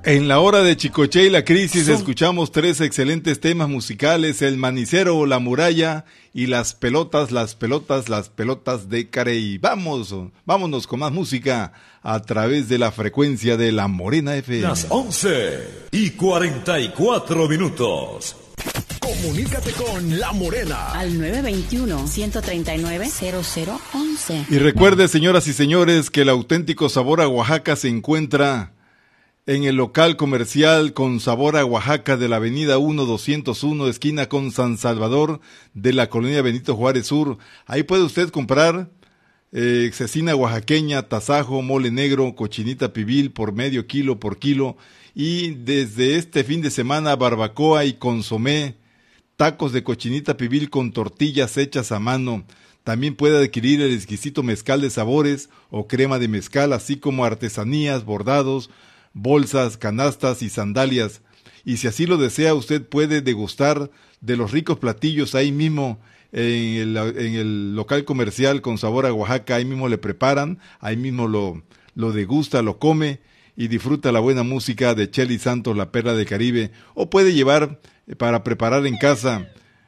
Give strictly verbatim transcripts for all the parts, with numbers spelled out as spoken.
En la hora de Chicoche y la crisis escuchamos tres excelentes temas musicales: El Manicero, La Muralla y Las Pelotas, las pelotas, las pelotas de Carey. Vamos, vámonos con más música a través de la frecuencia de La Morena F M. Las once y cuarenta y cuatro minutos. Comunícate con La Morena al nueve veintiuno, ciento treinta y nueve, cero cero once. Y recuerde, señoras y señores, que el auténtico sabor a Oaxaca se encuentra en el local comercial Con Sabor a Oaxaca de la avenida uno doscientos uno, esquina con San Salvador, de la colonia Benito Juárez Sur. Ahí puede usted comprar eh, cecina oaxaqueña, tasajo, mole negro, cochinita pibil por medio kilo por kilo. Y desde este fin de semana, barbacoa y consomé, tacos de cochinita pibil con tortillas hechas a mano. También puede adquirir el exquisito mezcal de sabores o crema de mezcal, así como artesanías, bordados, bolsas, canastas y sandalias. Y si así lo desea, usted puede degustar de los ricos platillos ahí mismo en el, en el local comercial Con Sabor a Oaxaca. Ahí mismo le preparan, ahí mismo lo, lo degusta, lo come y disfruta la buena música de Chely Santos, La Perla del Caribe. O puede llevar para preparar en casa.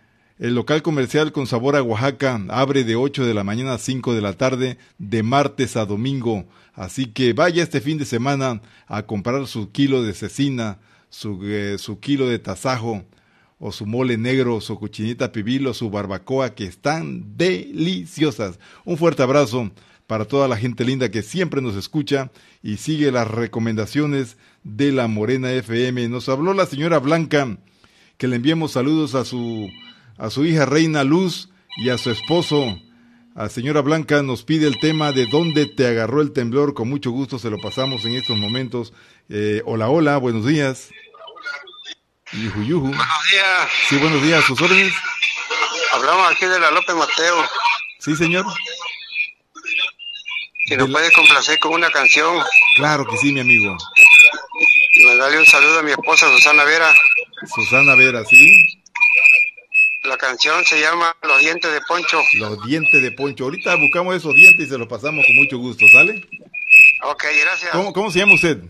El local comercial Con Sabor a Oaxaca abre de ocho de la mañana a cinco de la tarde, de martes a domingo. Así que vaya este fin de semana a comprar su kilo de cecina, su, eh, su kilo de tasajo, o su mole negro, su cochinita pibil, o su barbacoa, que están deliciosas. Un fuerte abrazo para toda la gente linda que siempre nos escucha y sigue las recomendaciones de La Morena F M. Nos habló la señora Blanca, que le enviemos saludos a su, a su hija Reina Luz y a su esposo. A señora Blanca nos pide el tema de ¿Dónde te agarró el temblor? Con mucho gusto se lo pasamos en estos momentos. Eh, hola, hola, buenos días. Yuju, yuju. Buenos días. Sí, buenos días, ¿sus órdenes? Hablamos aquí de la López Mateo. Sí, señor. Si nos de puede complacer con una canción. Claro que sí, mi amigo. Mandarle un saludo a mi esposa Susana Vera. Susana Vera, ¿sí? La canción se llama Los Dientes de Poncho. Los Dientes de Poncho. Ahorita buscamos esos dientes y se los pasamos con mucho gusto, ¿sale? Ok, gracias. ¿Cómo, cómo se llama usted?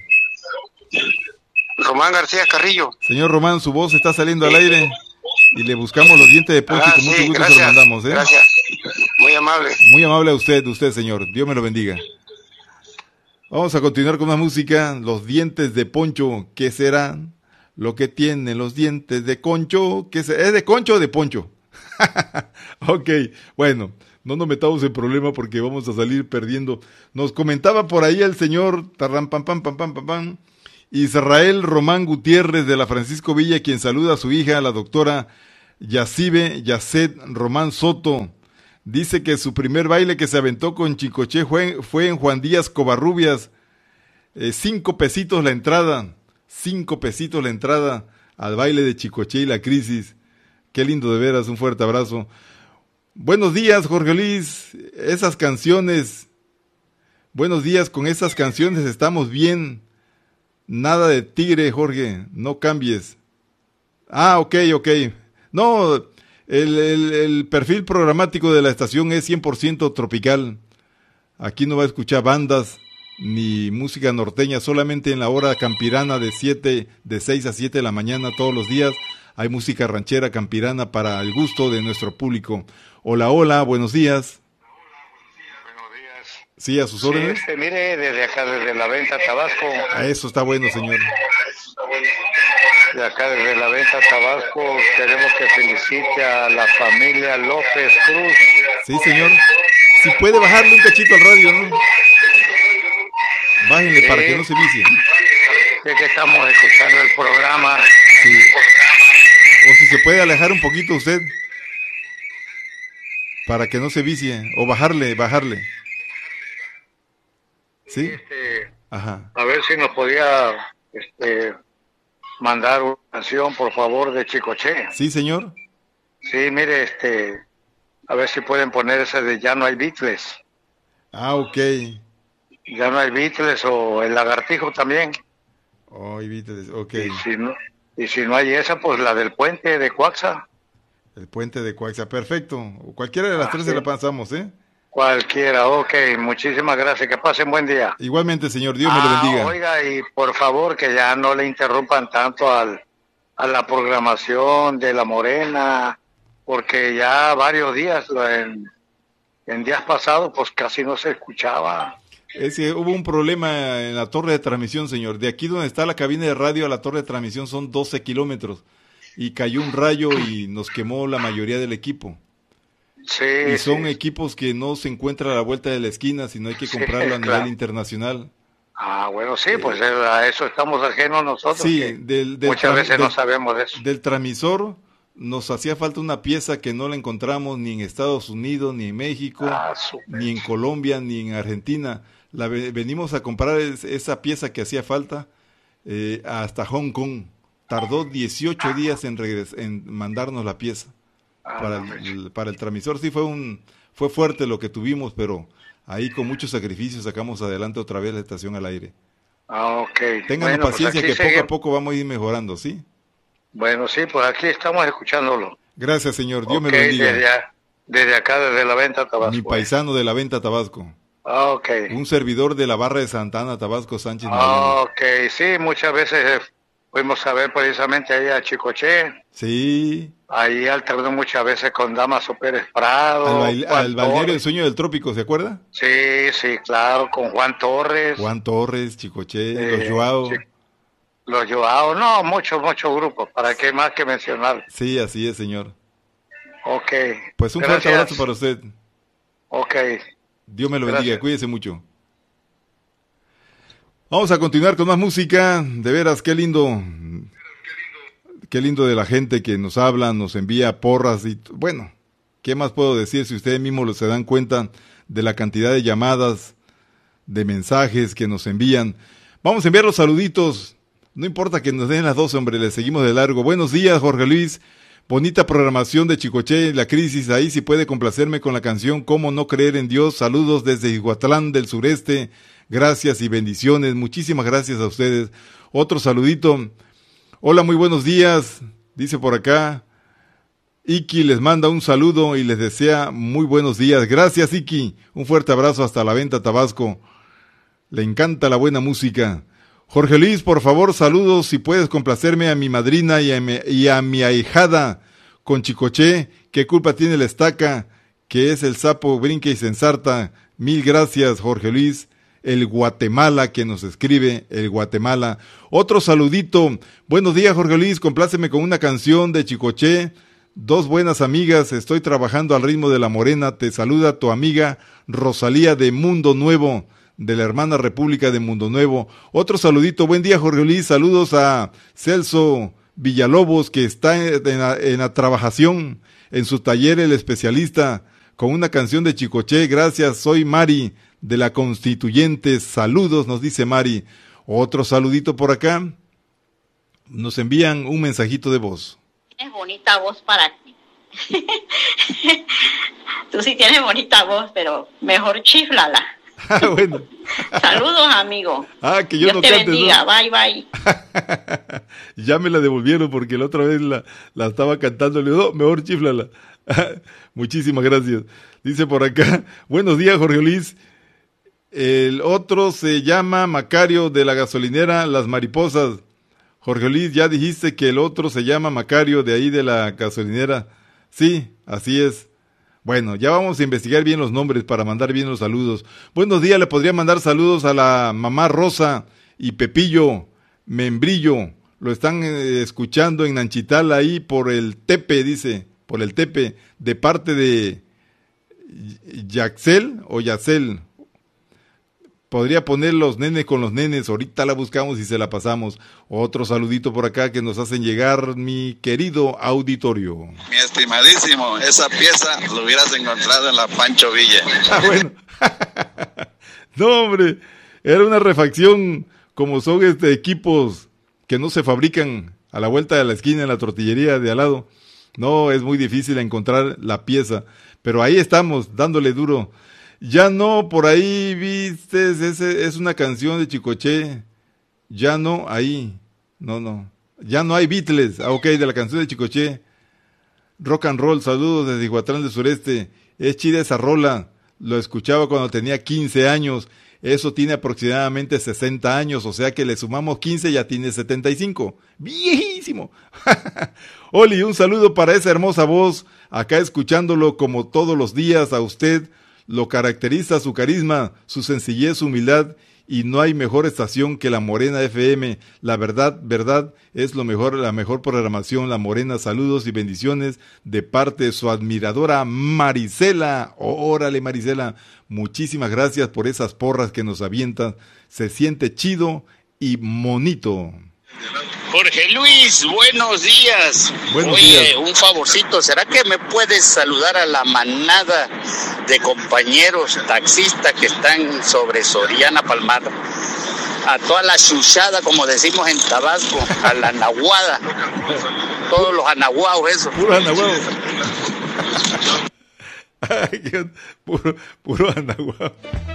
Román García Carrillo. Señor Román, su voz está saliendo al aire y le buscamos los dientes de Poncho ah, y con mucho sí, gusto gracias, se los mandamos, ¿eh? Gracias. Muy amable. Muy amable a usted, usted, señor. Dios me lo bendiga. Vamos a continuar con más música. Los Dientes de Poncho. ¿Qué serán lo que tienen los dientes de concho? ¿Qué se... ¿Es de concho o de poncho? Ok, bueno, no nos metamos en problema porque vamos a salir perdiendo. Nos comentaba por ahí el señor tarram, pam, pam, pam, pam, pam, pam, Israel Román Gutiérrez de la Francisco Villa, quien saluda a su hija, la doctora Yacibe Yacet Román Soto. Dice que su primer baile que se aventó con Chicoche fue, fue en Juan Díaz Covarrubias. Eh, cinco pesitos la entrada, cinco pesitos la entrada al baile de Chicoche y la crisis. Qué lindo de veras, un fuerte abrazo. Buenos días, Jorge Luis. Esas canciones, buenos días, con esas canciones estamos bien. Nada de tigre, Jorge, no cambies. Ah, ok, ok. No, el, el, el perfil programático de la estación es cien por ciento tropical. Aquí no va a escuchar bandas ni música norteña, solamente en la hora campirana de siete, de seis a siete de la mañana todos los días. Hay música ranchera campirana para el gusto de nuestro público. Hola, hola, buenos días. Buenos días. Sí, a sus órdenes. Sí, este, mire, desde acá, desde la Venta, Tabasco. A eso está bueno, señor. De acá, desde la Venta, Tabasco, queremos que felicite a la familia López Cruz. Sí, señor. Si puede bajarle un cachito al radio, ¿no? Bájenle sí, para que no se vicie. Es que estamos escuchando el programa. Sí. O si se puede alejar un poquito usted, para que no se vicie, o bajarle, bajarle. ¿Sí? Este, ajá. A ver si nos podía este, mandar una canción, por favor, de Chicoche. Sí, señor. Sí, mire, este, a ver si pueden poner ese de Ya no hay Beatles. Ah, ok. Ya no hay Beatles, o El Lagartijo también. Oh, hay Beatles, ok. Y si no, y si no hay esa, pues la del Puente de Coaxa. El Puente de Coaxa, perfecto. Cualquiera de las ah, tres sí. Se la pasamos, ¿eh? Cualquiera, ok, muchísimas gracias, que pasen buen día. Igualmente, señor, Dios me lo Ah, bendiga. oiga, y por favor que ya no le interrumpan tanto al, a la programación de La Morena, porque ya varios días, en, en días pasados, pues casi no se escuchaba. Es que hubo un problema en la torre de transmisión, señor. De aquí donde está la cabina de radio a la torre de transmisión son doce kilómetros. Y cayó un rayo y nos quemó la mayoría del equipo. Sí, Y son sí. equipos que no se encuentran a la vuelta de la esquina, sino hay que Sí, comprarlo a claro. nivel internacional. Ah, bueno, sí, pues eh, a eso estamos ajenos nosotros. Sí, que del, del muchas tra- veces del- no sabemos de eso. Del transmisor nos hacía falta una pieza que no la encontramos ni en Estados Unidos, ni en México, Ah, súper. ni en Colombia, ni en Argentina. La ve- venimos a comprar es- esa pieza que hacía falta eh, hasta Hong Kong. Tardó dieciocho días en, regres- en mandarnos la pieza Ah, para no, pues. el, para el transmisor. Sí fue un fue fuerte lo que tuvimos, pero ahí con muchos sacrificios sacamos adelante otra vez la estación al aire. Ah, ok. Ténganos Bueno, pues paciencia aquí que poco a seguimos. poco vamos a ir mejorando, ¿sí? Bueno, sí, pues aquí estamos escuchándolo. Gracias, señor. Dios Ok, me lo bendiga. desde, a- desde acá, desde la venta Tabasco. Mi paisano de la Venta Tabasco. Ah, ok. Un servidor de la Barra de Santana, Tabasco, Sánchez Mariano. Ah, ok, sí, muchas veces eh, fuimos a ver precisamente ahí a Chicoché. Sí, Ahí alternó muchas veces con Damaso Pérez Prado. al, bail- Juan al balneario del Torres. sueño del trópico, ¿se acuerda? Sí, sí, claro, con Juan Torres. Juan Torres, Chicoche, eh, Los Joao. sí, Los Joao, no, muchos, muchos grupos. ¿Para qué más que mencionar? Sí, así es, señor. Ok. Pues un fuerte Gracias. abrazo para usted. Ok. Dios me lo Gracias. bendiga, cuídese mucho. Vamos a continuar con más música. De veras, qué lindo. Qué lindo de la gente que nos habla, nos envía porras y bueno, ¿qué más puedo decir si ustedes mismos se dan cuenta de la cantidad de llamadas, de mensajes que nos envían? Vamos a enviar los saluditos. No importa que nos den las dos, hombre, le seguimos de largo. Buenos días, Jorge Luis. Bonita programación de Chicoché, La Crisis. Ahí sí puede complacerme con la canción ¿Cómo no creer en Dios? Saludos desde Iguatlán del sureste. Gracias y bendiciones. Muchísimas gracias a ustedes. Otro saludito. Hola, muy buenos días. Dice por acá. Iki les manda un saludo y les desea muy buenos días. Gracias, Iki. Un fuerte abrazo hasta la Venta Tabasco. Le encanta la buena música. Jorge Luis, por favor, saludos, si puedes complacerme a mi madrina y a mi, y a mi ahijada con Chicoché. ¿Qué culpa tiene la estaca? Que es el sapo, brinca y se ensarta. Mil gracias, Jorge Luis. El Guatemala que nos escribe, el Guatemala. Otro saludito. Buenos días, Jorge Luis, compláceme con una canción de Chicoché. Dos buenas amigas, estoy trabajando al ritmo de La Morena. Te saluda tu amiga Rosalía de Mundo Nuevo, de la hermana República de Mundo Nuevo. Otro saludito, buen día, Jorge Luis, saludos a Celso Villalobos, que está en la, en la trabajación, en su taller El Especialista, con una canción de Chicoché. Gracias, soy Mari, de la Constituyente. Saludos, nos dice Mari. Otro saludito por acá, nos envían un mensajito de voz. Tienes bonita voz para ti. Tú sí tienes bonita voz, pero mejor chiflala. Ah, bueno. Saludos, amigo. Ah, que yo Dios no te cante, bendiga. ¿no? Bye, bye. Ya me la devolvieron porque la otra vez la, la estaba cantando. Le digo, no, mejor chiflala. Muchísimas gracias. Dice por acá, buenos días, Jorge Luis. El otro se llama Macario, de la gasolinera Las Mariposas. Jorge Luis, ya dijiste que el otro se llama Macario, de ahí de la gasolinera. Sí, así es. Bueno, ya vamos a investigar bien los nombres para mandar bien los saludos. Buenos días, le podría mandar saludos a la mamá Rosa y Pepillo Membrillo. Lo están eh, escuchando en Nanchital, ahí por el Tepe, dice, por el Tepe, de parte de Yaxel o Yacel. Podría poner los nenes con los nenes, ahorita la buscamos y se la pasamos. Otro saludito por acá que nos hacen llegar, mi querido auditorio. Mi estimadísimo, esa pieza lo hubieras encontrado en la Pancho Villa. Ah, bueno. No, hombre, era una refacción, como son este equipos que no se fabrican a la vuelta de la esquina en la tortillería de al lado. No, es muy difícil encontrar la pieza, pero ahí estamos, dándole duro. Ya no, por ahí, viste, ese es una canción de Chicoché. Ya no, ahí, no, no. Ya no hay Beatles, ah, ok, de la canción de Chicoché. Rock and roll, saludos desde Iguatlán del Sureste. Es chida esa rola. lo escuchaba cuando tenía quince años. Eso tiene aproximadamente sesenta años, o sea que le sumamos quince, ya tiene setenta y cinco. ¡Viejísimo! Oli, un saludo para esa hermosa voz, acá escuchándolo como todos los días. A usted lo caracteriza su carisma, su sencillez, su humildad, y no hay mejor estación que La Morena F M. La verdad, verdad, es lo mejor, la mejor programación, La Morena. Saludos y bendiciones de parte de su admiradora Marisela. Órale, Marisela, muchísimas gracias por esas porras que nos avientan. Se siente chido y monito. Jorge Luis, buenos días. Buenos Oye, días. un favorcito, ¿será que me puedes saludar a la manada de compañeros taxistas que están sobre Soriana Palmar? A toda la chuchada, como decimos en Tabasco, a la nahuada, todos los anahuaos, eso. Puro anahuao. Puro, puro anahuao.